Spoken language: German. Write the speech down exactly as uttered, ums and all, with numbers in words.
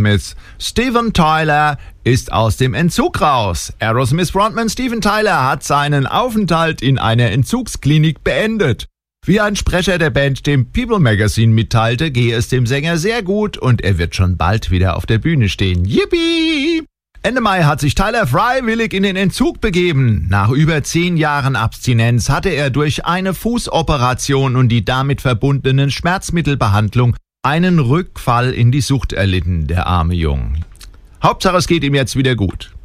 Aerosmith. Steven Tyler ist aus dem Entzug raus. Aerosmith-Frontman Steven Tyler hat seinen Aufenthalt in einer Entzugsklinik beendet. Wie ein Sprecher der Band dem People Magazine mitteilte, gehe es dem Sänger sehr gut und er wird schon bald wieder auf der Bühne stehen. Yippie! Ende Mai hat sich Tyler freiwillig in den Entzug begeben. Nach über zehn Jahren Abstinenz hatte er durch eine Fußoperation und die damit verbundenen Schmerzmittelbehandlung einen Rückfall in die Sucht erlitten, der arme Junge. Hauptsache, es geht ihm jetzt wieder gut.